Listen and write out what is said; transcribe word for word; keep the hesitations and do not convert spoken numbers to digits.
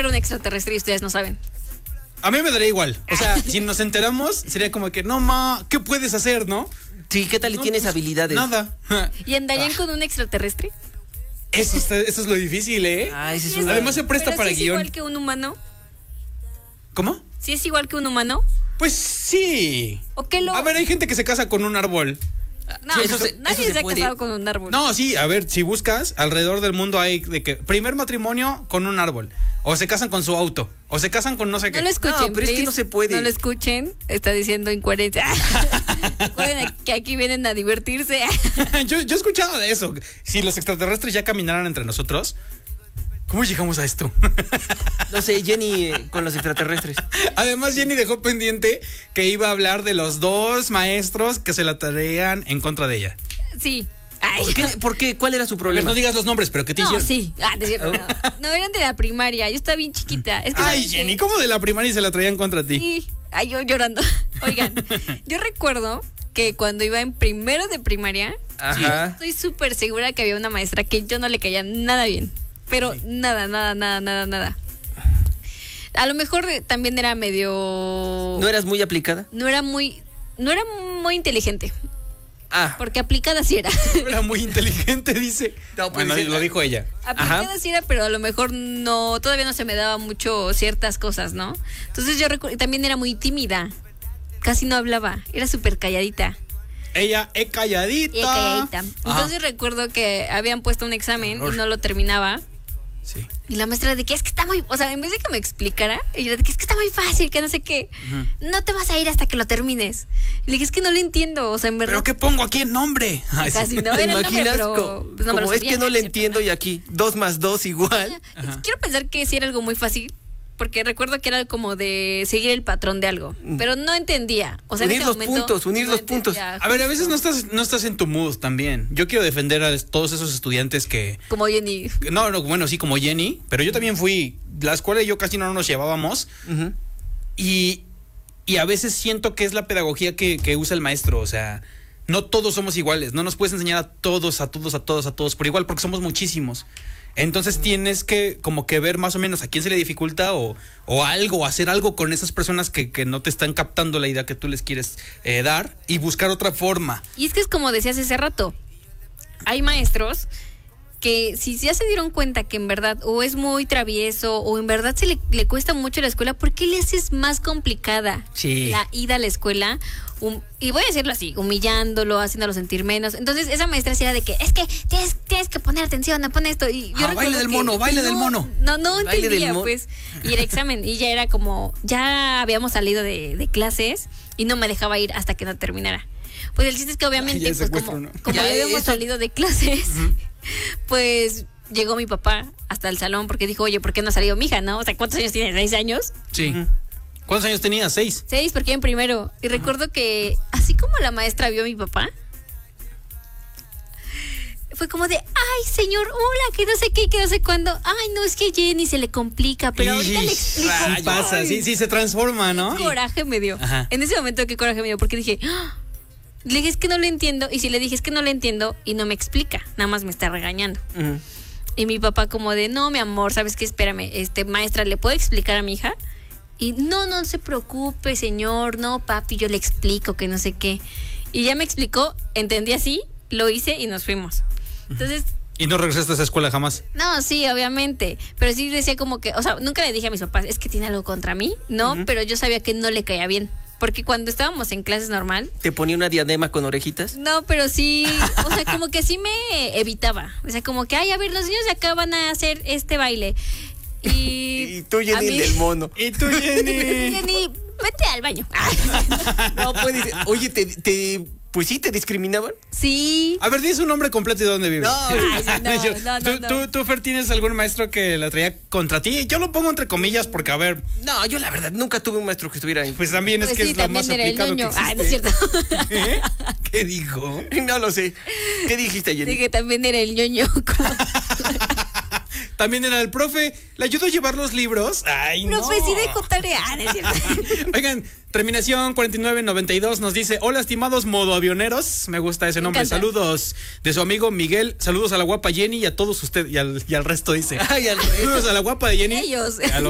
fuera un extraterrestre y ustedes no saben? A mí me daría igual. O sea, si nos enteramos, sería como que, no, ma, ¿qué puedes hacer, no? Sí, ¿qué tal y No, tienes pues, habilidades? Nada. ¿Y andarían con un extraterrestre? Eso, está- eso es lo difícil, ¿eh? Ah, ese es Sí, una... Además se presta Pero para si es guión. igual que un humano. ¿Cómo? ¿Sí es igual que un humano? Pues sí. ¿O qué lo...? A ver, hay gente que se casa con un árbol. No, Sí, eso eso se- nadie eso se se, ha puede. casado con un árbol. No, sí, a ver, si buscas, alrededor del mundo hay de que primer matrimonio con un árbol. O se casan con su auto. O se casan con no sé qué. No lo escuchen, No, pero es que please. no se puede. No lo escuchen, está diciendo incoherencia. Recuerden que aquí vienen a divertirse. yo, yo he escuchado de eso. Si los extraterrestres ya caminaran entre nosotros, ¿cómo llegamos a esto? No sé, Jenny eh, con los extraterrestres. Además, Jenny dejó pendiente que iba a hablar de los dos maestros que se la tarean en contra de ella. Sí. Ay. ¿Por qué? ¿Por qué? ¿Cuál era su A ver, problema? no digas los nombres, pero ¿qué te No, hicieron? sí. Ah, no, es cierto, no. No, eran de la primaria. Yo estaba bien chiquita. Es que Ay, ¿saben qué? Jenny, ¿cómo de la primaria se la traían contra ti? Sí. Ay, yo llorando. Oigan, yo recuerdo que cuando iba en primero de primaria, Ajá. estoy súper segura que había una maestra que yo no le caía nada bien. Pero nada, nada, nada, nada, nada. A lo mejor eh, también era medio... ¿No eras muy aplicada? No era muy... No era muy inteligente. Ah. Porque aplicada sí era. Era muy inteligente, dice. No, puede bueno, ser. lo dijo ella. Aplicada sí era, pero a lo mejor no... Todavía no se me daba mucho ciertas cosas, ¿no? Entonces yo recuerdo... También era muy tímida. Casi no hablaba. Era súper calladita. Ella es calladita. Y calladita. Entonces recuerdo que habían puesto un examen y no lo terminaba. Sí. Y la maestra de que es que está muy... O sea, en vez de que me explicara, ella de que es que está muy fácil, que no sé qué. Uh-huh. No te vas a ir hasta que lo termines. Y le dije, es que no lo entiendo. O sea, en verdad... ¿Pero qué pongo aquí en nombre? Ay, casi no. ¿Te Era el imaginas? nombre, pero, como pues, no me lo como es sabía. que no le entiendo y aquí dos más dos igual. Ajá. Quiero pensar que sí era algo muy fácil. Porque recuerdo que era como de seguir el patrón de algo. Pero no entendía. O sea, unir en ese los momento, puntos, unir no los puntos. A ver, a veces no estás, no estás en tu mood también. Yo quiero defender a todos esos estudiantes que... Como Jenny. No, no, bueno, sí, como Jenny. Pero yo también fui... La escuela y yo casi no nos llevábamos. Uh-huh. Y, y a veces siento que es la pedagogía que, que usa el maestro. O sea, no todos somos iguales. No nos puedes enseñar a todos, a todos, a todos, a todos por igual, porque somos muchísimos. Entonces tienes que como que ver más o menos a quién se le dificulta o, o algo, hacer algo con esas personas que, que no te están captando la idea que tú les quieres eh, dar y buscar otra forma. Y es que es como decías hace rato, hay maestros que si ya se dieron cuenta que en verdad o es muy travieso o en verdad se le, le cuesta mucho la escuela, ¿por qué le haces más complicada sí. la ida a la escuela? Um, y voy a decirlo así, humillándolo, haciéndolo sentir menos. Entonces esa maestra sí era de que es que tienes, tienes que poner atención, no pon esto. Y yo ah, baile del que, mono, baile no, del mono. No, no baile entendía, del mo- pues. Y el examen, y ya era como, ya habíamos salido de, de clases y no me dejaba ir hasta que no terminara. Pues el chiste es que obviamente, Ay, pues como, ¿no? como Ya, ya habíamos eso... salido de clases, uh-huh. pues llegó mi papá hasta el salón porque dijo, oye, ¿por qué no ha salido mi hija, no? O sea, ¿cuántos años tiene? ¿Seis años? Sí. Uh-huh. ¿Cuántos años tenías? ¿Seis? Seis, porque iba en primero. Y uh-huh. recuerdo que, así como la maestra vio a mi papá, fue como de, ay, señor, hola, que no sé qué, que no sé cuándo. Ay, no, es que Jenny se le complica, pero ahorita le explico. Ah, pasa, ay, sí, sí, se transforma, ¿no? Qué coraje me dio. Ajá. En ese momento, qué coraje me dio, porque dije, ¡ah! Le dije, es que no lo entiendo. Y si le dije, es que no lo entiendo, y no me explica, nada más me está regañando. Uh-huh. Y mi papá como de, no, mi amor, ¿sabes qué? Espérame, este, maestra, ¿le puedo explicar a mi hija? Y no, no se preocupe, señor, no, papi, yo le explico que no sé qué. Y ya me explicó, entendí así, lo hice y nos fuimos. Entonces... ¿Y no regresaste a esa escuela jamás? No, sí, obviamente. Pero sí decía como que, o sea, nunca le dije a mis papás, es que tiene algo contra mí, ¿no? Uh-huh. Pero yo sabía que no le caía bien. Porque cuando estábamos en clases normal... ¿Te ponía una diadema con orejitas? No, pero sí, o sea, como que sí me evitaba. O sea, como que, ay, a ver, los niños de acá van a hacer este baile. Y, y tú, Jenny, mí... del mono. Y tú, Jenny. Jenny, vete al baño. No puedes. Oye, te, te, pues sí, te discriminaban. Sí. A ver, di su nombre completo y dónde vives. No, Ay, no, Yo, no, no, ¿tú, no. Tú, tú, Fer, tienes algún maestro que la traía contra ti? Yo lo pongo entre comillas porque, a ver. No, yo la verdad nunca tuve un maestro que estuviera ahí. Pues también pues es que sí, es lo más aplicado que existe. Ah, no es cierto. ¿Eh? ¿Qué dijo? No lo sé. ¿Qué dijiste, Jenny? Dije, también era el ñoño. También era el profe. ¿Le ayudó a llevar los libros? Ay, no. Profe, sí dejó tarea. No es cierto. Oigan, terminación cuarenta y nueve noventa y dos nos dice, hola, estimados modoavioneros. Me gusta ese nombre. Saludos de su amigo Miguel. Saludos a la guapa Jenny y a todos ustedes. Y al, y al resto dice. Ay, al Saludos a la guapa de Jenny. Ellos. A los